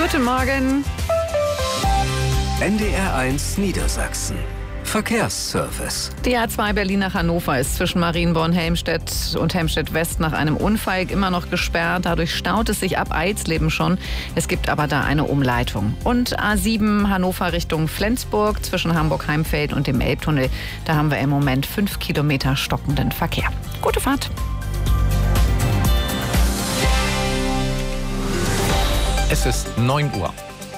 Guten Morgen. NDR1 Niedersachsen. Verkehrsservice. Die A2 Berlin nach Hannover ist zwischen Marienborn-Helmstedt und Helmstedt-West nach einem Unfall immer noch gesperrt. Dadurch staut es sich ab Eisleben schon. Es gibt aber da eine Umleitung. Und A7 Hannover Richtung Flensburg zwischen Hamburg-Heimfeld und dem Elbtunnel. Da haben wir im Moment 5 Kilometer stockenden Verkehr. Gute Fahrt. Es ist 9 Uhr.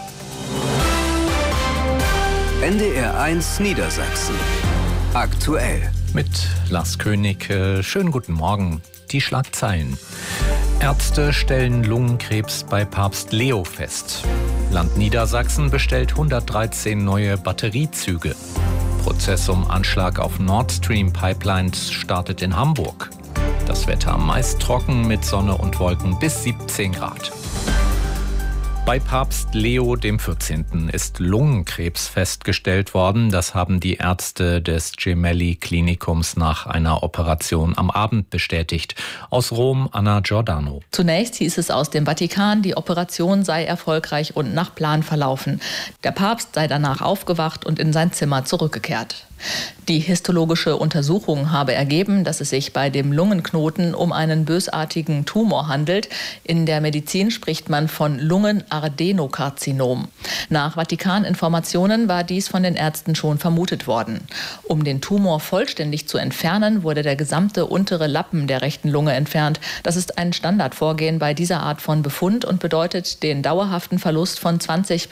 NDR1 Niedersachsen. Aktuell. Mit Lars König. Schönen guten Morgen. Die Schlagzeilen. Ärzte stellen Lungenkrebs bei Papst Leo fest. Land Niedersachsen bestellt 113 neue Batteriezüge. Prozess um Anschlag auf Nord Stream Pipelines startet in Hamburg. Das Wetter meist trocken mit Sonne und Wolken bis 17 Grad. Bei Papst Leo XIV. Ist Lungenkrebs festgestellt worden. Das haben die Ärzte des Gemelli-Klinikums nach einer Operation am Abend bestätigt. Aus Rom, Anna Giordano. Zunächst hieß es aus dem Vatikan, die Operation sei erfolgreich und nach Plan verlaufen. Der Papst sei danach aufgewacht und in sein Zimmer zurückgekehrt. Die histologische Untersuchung habe ergeben, dass es sich bei dem Lungenknoten um einen bösartigen Tumor handelt. In der Medizin spricht man von Lungenadenokarzinom. Nach Vatikaninformationen war dies von den Ärzten schon vermutet worden. Um den Tumor vollständig zu entfernen, wurde der gesamte untere Lappen der rechten Lunge entfernt. Das ist ein Standardvorgehen bei dieser Art von Befund und bedeutet den dauerhaften Verlust von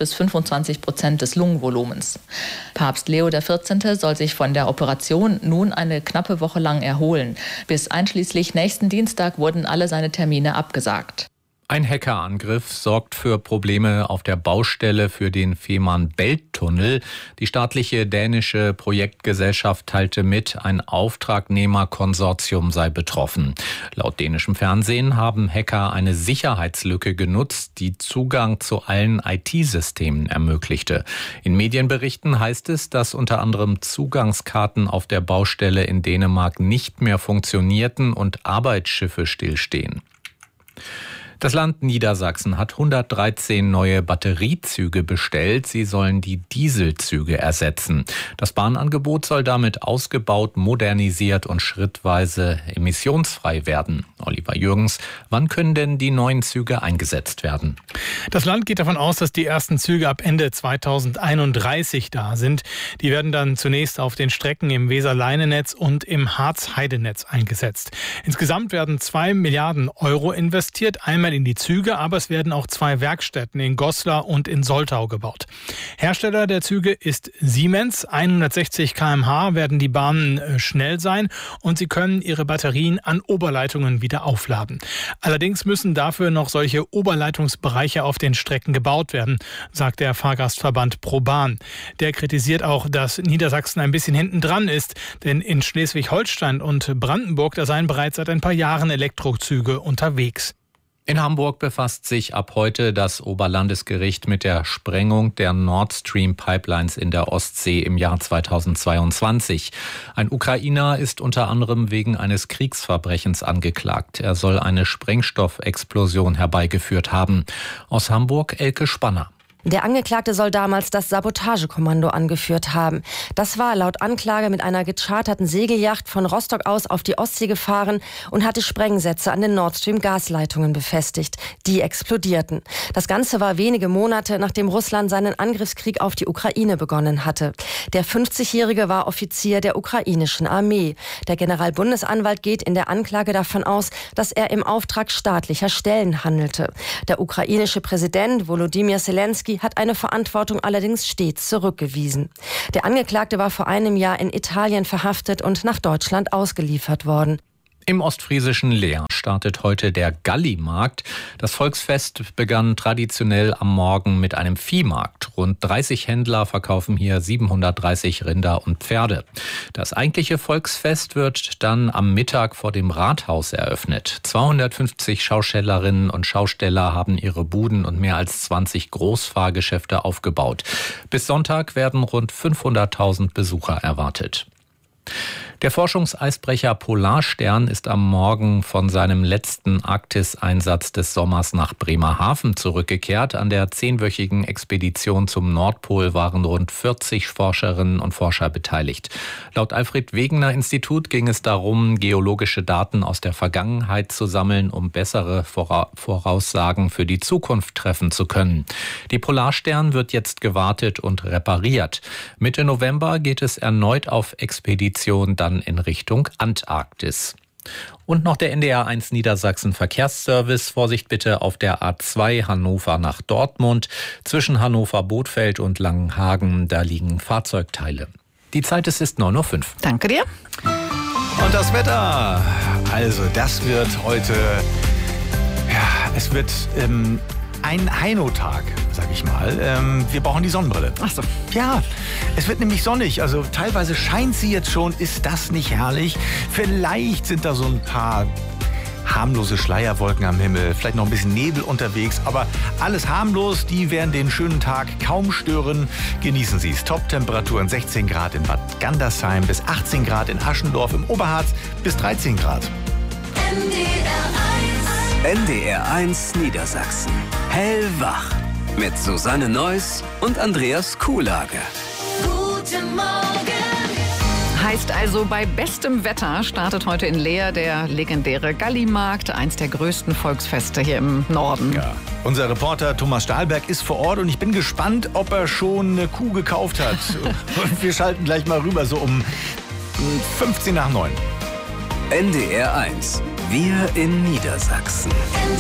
20-25% des Lungenvolumens. Papst Leo XIV. Soll sich von der Operation nun eine knappe Woche lang erholen. Bis einschließlich nächsten Dienstag wurden alle seine Termine abgesagt. Ein Hackerangriff sorgt für Probleme auf der Baustelle für den Fehmarn-Belt-Tunnel. Die staatliche dänische Projektgesellschaft teilte mit, ein Auftragnehmerkonsortium sei betroffen. Laut dänischem Fernsehen haben Hacker eine Sicherheitslücke genutzt, die Zugang zu allen IT-Systemen ermöglichte. In Medienberichten heißt es, dass unter anderem Zugangskarten auf der Baustelle in Dänemark nicht mehr funktionierten und Arbeitsschiffe stillstehen. Das Land Niedersachsen hat 113 neue Batteriezüge bestellt. Sie sollen die Dieselzüge ersetzen. Das Bahnangebot soll damit ausgebaut, modernisiert und schrittweise emissionsfrei werden. Oliver Jürgens, wann können denn die neuen Züge eingesetzt werden? Das Land geht davon aus, dass die ersten Züge ab Ende 2031 da sind. Die werden dann zunächst auf den Strecken im Weser-Leine-Netz und im Harz-Heide-Netz eingesetzt. Insgesamt werden 2 Milliarden Euro investiert, einmal in die Züge, aber es werden auch 2 Werkstätten in Goslar und in Soltau gebaut. Hersteller der Züge ist Siemens. 160 km/h werden die Bahnen schnell sein und sie können ihre Batterien an Oberleitungen wieder aufladen. Allerdings müssen dafür noch solche Oberleitungsbereiche auf den Strecken gebaut werden, sagt der Fahrgastverband ProBahn. Der kritisiert auch, dass Niedersachsen ein bisschen hinten dran ist, denn in Schleswig-Holstein und Brandenburg, da seien bereits seit ein paar Jahren Elektrozüge unterwegs. In Hamburg befasst sich ab heute das Oberlandesgericht mit der Sprengung der Nord Stream Pipelines in der Ostsee im Jahr 2022. Ein Ukrainer ist unter anderem wegen eines Kriegsverbrechens angeklagt. Er soll eine Sprengstoffexplosion herbeigeführt haben. Aus Hamburg Elke Spanner. Der Angeklagte soll damals das Sabotagekommando angeführt haben. Das war laut Anklage mit einer gecharterten Segelyacht von Rostock aus auf die Ostsee gefahren und hatte Sprengsätze an den Nord Stream Gasleitungen befestigt. Die explodierten. Das Ganze war wenige Monate, nachdem Russland seinen Angriffskrieg auf die Ukraine begonnen hatte. Der 50-Jährige war Offizier der ukrainischen Armee. Der Generalbundesanwalt geht in der Anklage davon aus, dass er im Auftrag staatlicher Stellen handelte. Der ukrainische Präsident Volodymyr Zelensky hat eine Verantwortung allerdings stets zurückgewiesen. Der Angeklagte war vor einem Jahr in Italien verhaftet und nach Deutschland ausgeliefert worden. Im ostfriesischen Leer startet heute der Gallimarkt. Das Volksfest begann traditionell am Morgen mit einem Viehmarkt. Rund 30 Händler verkaufen hier 730 Rinder und Pferde. Das eigentliche Volksfest wird dann am Mittag vor dem Rathaus eröffnet. 250 Schaustellerinnen und Schausteller haben ihre Buden und mehr als 20 Großfahrgeschäfte aufgebaut. Bis Sonntag werden rund 500.000 Besucher erwartet. Der Forschungseisbrecher Polarstern ist am Morgen von seinem letzten Arktis-Einsatz des Sommers nach Bremerhaven zurückgekehrt. An der 10-wöchigen Expedition zum Nordpol waren rund 40 Forscherinnen und Forscher beteiligt. Laut Alfred-Wegener-Institut ging es darum, geologische Daten aus der Vergangenheit zu sammeln, um bessere Voraussagen für die Zukunft treffen zu können. Die Polarstern wird jetzt gewartet und repariert. Mitte November geht es erneut auf Expedition dann in Richtung Antarktis. Und noch der NDR1 Niedersachsen Verkehrsservice. Vorsicht bitte auf der A2 Hannover nach Dortmund. Zwischen Hannover-Bothfeld und Langenhagen, da liegen Fahrzeugteile. Die Zeit ist 9:05 Uhr. Danke dir. Und das Wetter. Also das wird heute, ja, es wird ein Heino-Tag, sag ich mal. Wir brauchen die Sonnenbrille. Ach so. Ja, es wird nämlich sonnig. Also teilweise scheint sie jetzt schon. Ist das nicht herrlich? Vielleicht sind da so ein paar harmlose Schleierwolken am Himmel. Vielleicht noch ein bisschen Nebel unterwegs. Aber alles harmlos. Die werden den schönen Tag kaum stören. Genießen Sie es. Top-Temperaturen 16 Grad in Bad Gandersheim, bis 18 Grad in Aschendorf, im Oberharz bis 13 Grad. NDR1 Niedersachsen. Hellwach. Mit Susanne Neuss und Andreas Kuhlage. Guten Morgen. Heißt also, bei bestem Wetter startet heute in Leer der legendäre Gallimarkt, eins der größten Volksfeste hier im Norden. Ja. Unser Reporter Thomas Stahlberg ist vor Ort und ich bin gespannt, ob er schon eine Kuh gekauft hat. Und wir schalten gleich mal rüber, so um 15 nach 9. NDR1. Wir in Niedersachsen.